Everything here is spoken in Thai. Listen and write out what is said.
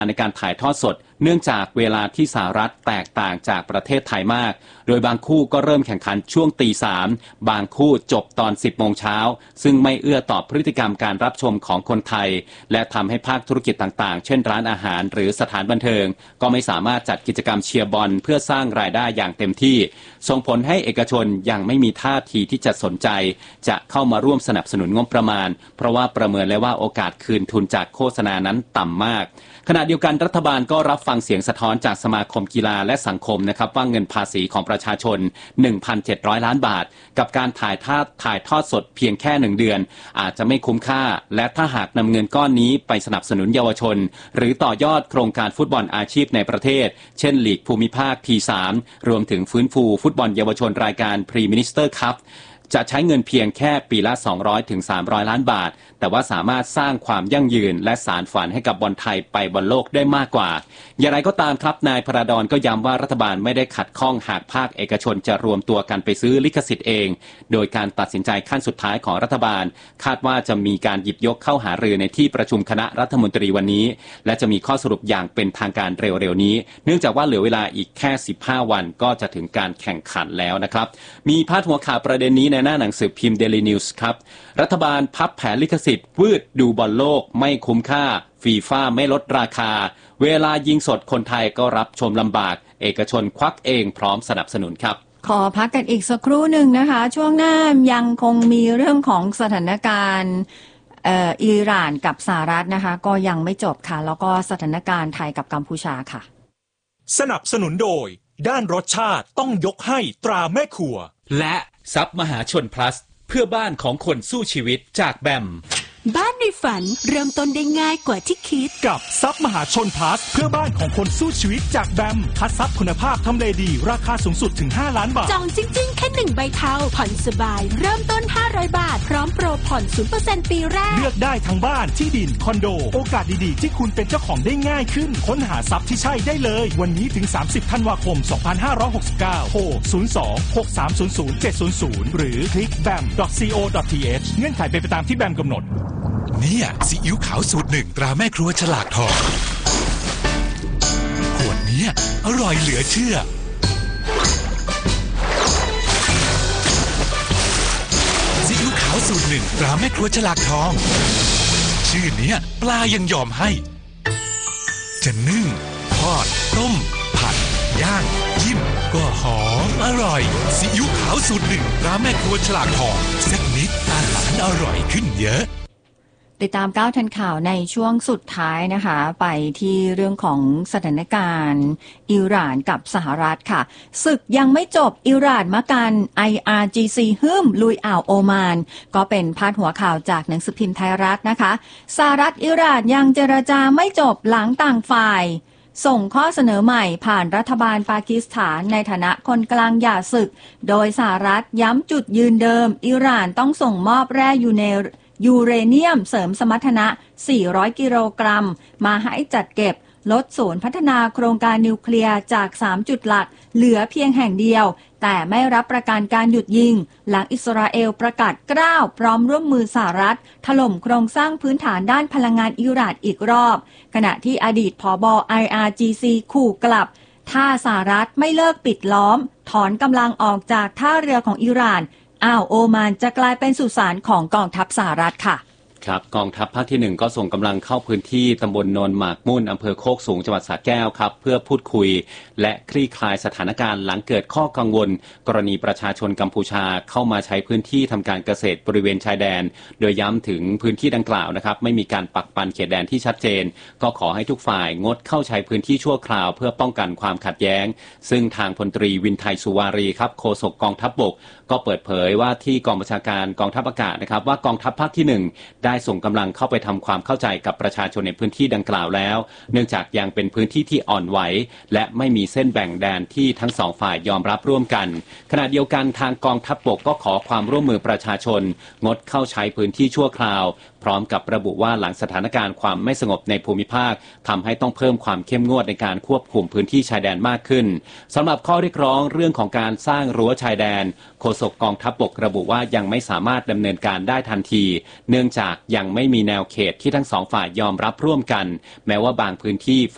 ในการถ่ายทอดสดเนื่องจากเวลาที่สหรัฐแตกต่างจากประเทศไทยมากโดยบางคู่ก็เริ่มแข่งขันช่วงตี 3บางคู่จบตอน 10 โมงเช้าซึ่งไม่เอื้อต่อพฤติกรรมการรับชมของคนไทยและทำให้ภาคธุรกิจต่างๆเช่นร้านอาหารหรือสถานบันเทิงก็ไม่สามารถจัดกิจกรรมเชียร์บอลเพื่อสร้างรายได้อย่างเต็มที่ส่งผลให้เอกชนยังไม่มีท่าทีที่จะสนใจจะเข้ามาร่วมสนับสนุนงบประมาณเพราะว่าประเมินแล้วว่าโอกาสคืนทุนจากโฆษณานั้นต่ำมากขณะเดียวกันรัฐบาลก็รับฟังเสียงสะท้อนจากสมาคมกีฬาและสังคมนะครับว่าเงินภาษีของประชาชน 1,700 ล้านบาทกับการถ่ายทอดสดเพียงแค่1เดือนอาจจะไม่คุ้มค่าและถ้าหากนำเงินก้อนนี้ไปสนับสนุนเยาวชนหรือต่อยอดโครงการฟุตบอลอาชีพในประเทศเช่นลีกภูมิภาค T3 รวมถึงฟื้นฟูฟุตบอลเยาวชนรายการพรีมินิสเตอร์คัพจะใช้เงินเพียงแค่ปีละ200-300 ล้านบาทแต่ว่าสามารถสร้างความยั่งยืนและสานฝันให้กับบอลไทยไปบอลโลกได้มากกว่าอย่างไรก็ตามครับนายพระดอนก็ย้ำว่ารัฐบาลไม่ได้ขัดข้องหากภาคเอกชนจะรวมตัวกันไปซื้อลิขสิทธิ์เองโดยการตัดสินใจขั้นสุดท้ายของรัฐบาลคาดว่าจะมีการหยิบยกเข้าหารือในที่ประชุมคณะรัฐมนตรีวันนี้และจะมีข้อสรุปอย่างเป็นทางการเร็วๆนี้เนื่องจากว่าเหลือเวลาอีกแค่15วันก็จะถึงการแข่งขันแล้วนะครับมีพาดหัวข่าวประเด็นนี้ในหน้าหนังสือพิมพ์ Daily News ครับรัฐบาลพับแผนลิขสิทธิ์วืดดูบอลโลกไม่คุ้มค่าฟีฟ่าไม่ลดราคาเวลายิงสดคนไทยก็รับชมลำบากเอกชนควักเองพร้อมสนับสนุนครับขอพักกันอีกสักครู่หนึ่งนะคะช่วงหน้ายังคงมีเรื่องของสถานการณ์อิหร่านกับสหรัฐนะคะก็ยังไม่จบค่ะแล้วก็สถานการณ์ไทยกับกัมพูชาค่ะสนับสนุนโดยด้านรสชาติต้องยกให้ตราแม่ครัวและซับมหาชน plus เพื่อบ้านของคนสู้ชีวิตจากแบมบ้านในฝันเริ่มต้นได้ง่ายกว่าที่คิดกับซับมหาชนพลัสเพื่อบ้านของคนสู้ชีวิตจากแบมคัดซับคุณภาพทำเลดีราคาสูงสุดถึง5ล้านบาทจองจริงๆแค่1ใบเทาผ่อนสบายเริ่มต้น500บาทพร้อมโปรผ่อน 0% ปีแรกเลือกได้ทั้งบ้านที่ดินคอนโดโอกาสดีๆที่คุณเป็นเจ้าของได้ง่ายขึ้นค้นหาซับที่ใช่ได้เลยวันนี้ถึง30ธันวาคม2569โทร02-6300-700หรือคลิก bam.co.th เงื่อนไขเป็นไปตามที่แบมกำหนดเนี่ยซีอิ๊วขาวสูตร1ตราแม่ครัวฉลากทองขวดนี้อร่อยเหลือเชื่อซีอิ๊วขาวสูตร1ตราแม่ครัวฉลากทองชื่อเนี้ยปลายังยอมให้จะนึ่งทอดต้มผัดย่างจิ้มก็หอมอร่อยซีอิ๊วขาวสูตร1ตราแม่ครัวฉลากทองสักนิดอาหารอร่อยขึ้นเยอะติดตามก้าวทันข่าวในช่วงสุดท้ายนะคะไปที่เรื่องของสถานการณ์อิหร่านกับสหรัฐค่ะศึกยังไม่จบอิหร่านมะกัน IRGC ฮึ่มลุยอ่าวโอมานก็เป็นพาดหัวข่าวจากหนังสือพิมพ์ไทยรัฐนะคะสหรัฐอิหร่านยังเจรจาไม่จบหลังต่างฝ่ายส่งข้อเสนอใหม่ผ่านรัฐบาลปากีสถานในฐานะคนกลางหย่าศึกโดยสหรัฐย้ำจุดยืนเดิมอิหร่านต้องส่งมอบแร่ยูเรเนียมเสริมสมรรถนะ400กิโลกรัมมาให้จัดเก็บลดศูนย์พัฒนาโครงการนิวเคลียร์จาก3จุดหลักเหลือเพียงแห่งเดียวแต่ไม่รับประกันการหยุดยิงหลังอิสราเอลประกาศกล้าวพร้อมร่วมมือสหรัฐถล่มโครงสร้างพื้นฐานด้านพลังงานอิหร่านอีกรอบขณะที่อดีตผบ. IRGC ขู่กลับถ้าสหรัฐไม่เลิกปิดล้อมถอนกำลังออกจากท่าเรือของอิหร่านอ่าวโอมานจะกลายเป็นสุสานของกองทัพสหรัฐค่ะครับกองทัพภาคที่1ก็ส่งกำลังเข้าพื้นที่ตำบลโนนหมากมุ่นอำเภอโคกสูงจังหวัดสระแก้วครับเพื่อพูดคุยและคลี่คลายสถานการณ์หลังเกิดข้อกังวลกรณีประชาชนกัมพูชาเข้ามาใช้พื้นที่ทำการเกษตรบริเวณชายแดนโดยย้ำถึงพื้นที่ดังกล่าวนะครับไม่มีการปักปันเขตแดนที่ชัดเจนก็ขอให้ทุกฝ่ายงดเข้าใช้พื้นที่ชั่วคราวเพื่อป้องกันความขัดแย้งซึ่งทางพลตรีวินไทยสุวารีครับโฆษกกองทัพบกก็เปิดเผยว่าที่กองบัญชาการกองทัพอากาศนะครับว่ากองทัพภาคที่1ได้ส่งกำลังเข้าไปทำความเข้าใจกับประชาชนในพื้นที่ดังกล่าวแล้วเนื่องจากยังเป็นพื้นที่ที่อ่อนไหวและไม่มีเส้นแบ่งแดนที่ทั้งสองฝ่ายยอมรับร่วมกันขณะเดียวกันทางกองทัพบกก็ขอความร่วมมือประชาชนงดเข้าใช้พื้นที่ชั่วคราวพร้อมกับระบุว่าหลังสถานการณ์ความไม่สงบในภูมิภาคทำให้ต้องเพิ่มความเข้มงวดในการควบคุมพื้นที่ชายแดนมากขึ้นสำหรับข้อเรียกร้องเรื่องของการสร้างรั้วชายแดนโฆษกกองทัพบกระบุว่ายังไม่สามารถดำเนินการได้ทันทีเนื่องจากยังไม่มีแนวเขตที่ทั้งสองฝ่ายยอมรับร่วมกันแม้ว่าบางพื้นที่